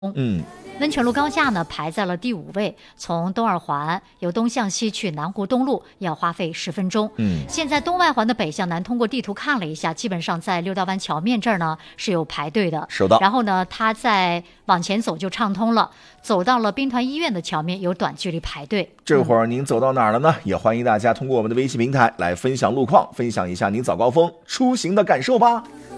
嗯， 温泉路高架呢排在了第5位，从东二环由东向西去南湖东路要花费10分钟。现在东外环的北向南，通过地图看了一下，基本上在六道湾桥面这儿呢是有排队的。 是的。 然后呢，它再往前走就畅通了，走到了兵团医院的桥面有短距离排队。 这会儿您走到哪儿了呢？也欢迎大家通过我们的微信平台来分享路况，分享一下您早高峰出行的感受吧。